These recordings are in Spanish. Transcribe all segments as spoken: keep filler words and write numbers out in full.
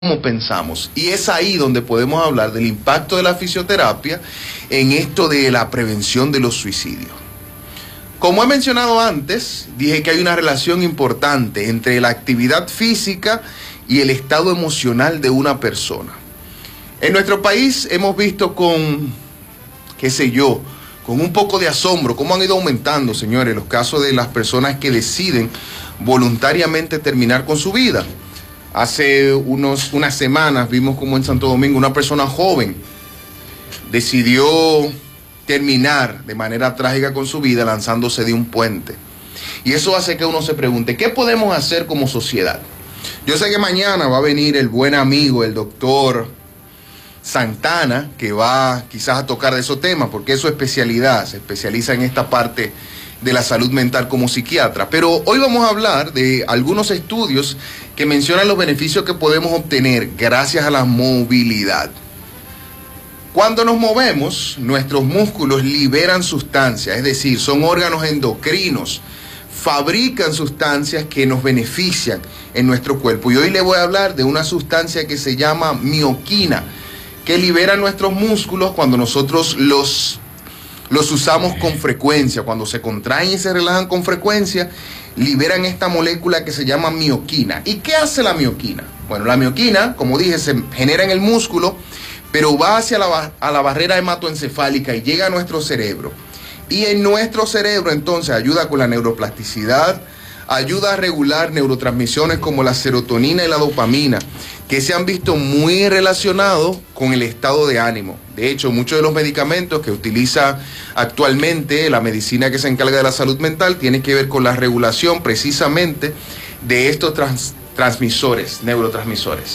como pensamos. Y es ahí donde podemos hablar del impacto de la fisioterapia en esto de la prevención de los suicidios. Como he mencionado antes, dije que hay una relación importante entre la actividad física y el estado emocional de una persona. En nuestro país hemos visto con, qué sé yo, con un poco de asombro cómo han ido aumentando, señores, los casos de las personas que deciden voluntariamente terminar con su vida. Hace unos, unas semanas vimos como en Santo Domingo una persona joven decidió terminar de manera trágica con su vida lanzándose de un puente. Y eso hace que uno se pregunte, ¿qué podemos hacer como sociedad? Yo sé que mañana va a venir el buen amigo, el doctor Santana, que va quizás a tocar de esos temas, porque es su especialidad, se especializa en esta parte de la salud mental como psiquiatra. Pero hoy vamos a hablar de algunos estudios que mencionan los beneficios que podemos obtener gracias a la movilidad. Cuando nos movemos, nuestros músculos liberan sustancias, es decir, son órganos endocrinos, fabrican sustancias que nos benefician en nuestro cuerpo. Y hoy le voy a hablar de una sustancia que se llama mioquina, que libera nuestros músculos cuando nosotros los, los usamos con frecuencia. Cuando se contraen y se relajan con frecuencia, liberan esta molécula que se llama mioquina. ¿Y qué hace la mioquina? Bueno, la mioquina, como dije, se genera en el músculo, pero va hacia la, a la barrera hematoencefálica y llega a nuestro cerebro. Y en nuestro cerebro, entonces, ayuda con la neuroplasticidad, ayuda a regular neurotransmisiones como la serotonina y la dopamina, que se han visto muy relacionados con el estado de ánimo. De hecho, muchos de los medicamentos que utiliza actualmente la medicina que se encarga de la salud mental tienen que ver con la regulación precisamente de estos trans, transmisores, neurotransmisores.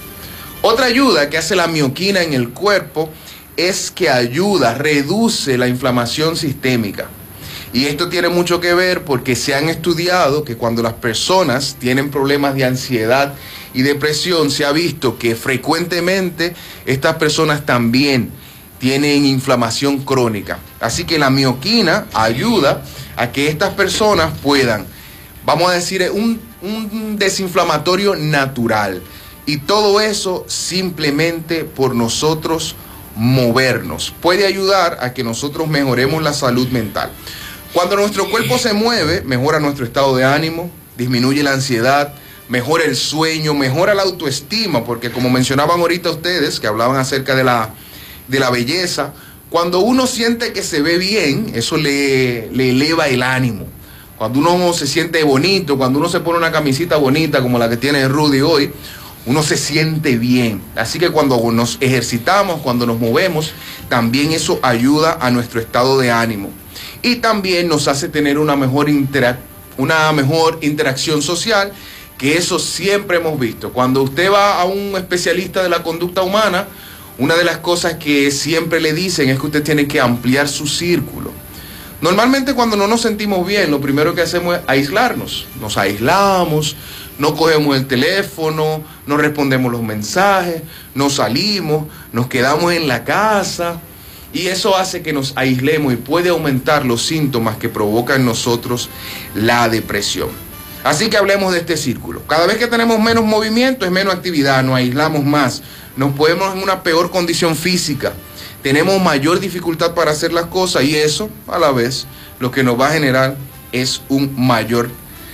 Otra ayuda que hace la mioquina en el cuerpo es que ayuda, reduce la inflamación sistémica. Y esto tiene mucho que ver porque se han estudiado que cuando las personas tienen problemas de ansiedad y depresión, se ha visto que frecuentemente estas personas también tienen inflamación crónica. Así que la mioquina ayuda a que estas personas puedan, vamos a decir, un, un desinflamatorio natural. Y todo eso simplemente por nosotros movernos. Puede ayudar a que nosotros mejoremos la salud mental. Cuando nuestro cuerpo se mueve, mejora nuestro estado de ánimo, disminuye la ansiedad, mejora el sueño, mejora la autoestima, porque como mencionaban ahorita ustedes, que hablaban acerca de la, de la belleza, cuando uno siente que se ve bien, eso le, le eleva el ánimo. Cuando uno se siente bonito, cuando uno se pone una camisita bonita como la que tiene Rudy hoy, uno se siente bien. Así que cuando nos ejercitamos, cuando nos movemos, también eso ayuda a nuestro estado de ánimo. Y también nos hace tener una mejor, interac- una mejor interacción social, que eso siempre hemos visto. Cuando usted va a un especialista de la conducta humana, una de las cosas que siempre le dicen es que usted tiene que ampliar su círculo. Normalmente cuando no nos sentimos bien, lo primero que hacemos es aislarnos. Nos aislamos, no cogemos el teléfono, no respondemos los mensajes, no salimos, nos quedamos en la casa. Y eso hace que nos aislemos y puede aumentar los síntomas que provocan en nosotros la depresión. Así que hablemos de este círculo. Cada vez que tenemos menos movimiento es menos actividad, nos aislamos más, nos ponemos en una peor condición física, tenemos mayor dificultad para hacer las cosas y eso, a la vez, lo que nos va a generar es un mayor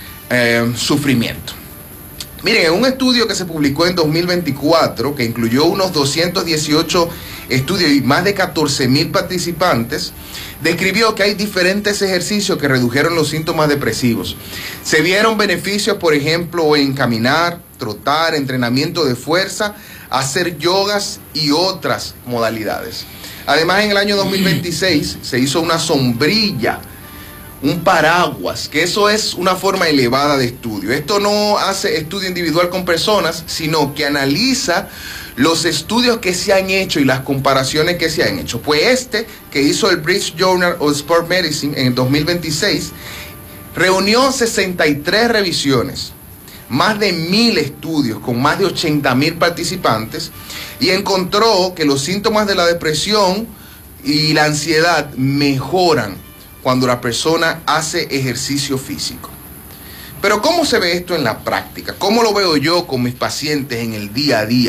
eh, sufrimiento. Miren, en un estudio que se publicó en dos mil veinticuatro, que incluyó unos doscientos dieciocho estudios y más de catorce mil participantes, describió que hay diferentes ejercicios que redujeron los síntomas depresivos. Se vieron beneficios, por ejemplo, en caminar, trotar, entrenamiento de fuerza, hacer yogas y otras modalidades. Además, en el año dos mil veintiséis se hizo una sombrilla, un paraguas, que eso es una forma elevada de estudio. Esto no hace estudio individual con personas, sino que analiza los estudios que se han hecho y las comparaciones que se han hecho. Pues este, que hizo el British Journal of Sport Medicine en el dos mil veintiséis, reunió sesenta y tres revisiones, más de mil estudios con más de ochenta mil participantes y encontró que los síntomas de la depresión y la ansiedad mejoran cuando la persona hace ejercicio físico. Pero ¿cómo se ve esto en la práctica? ¿Cómo lo veo yo con mis pacientes en el día a día?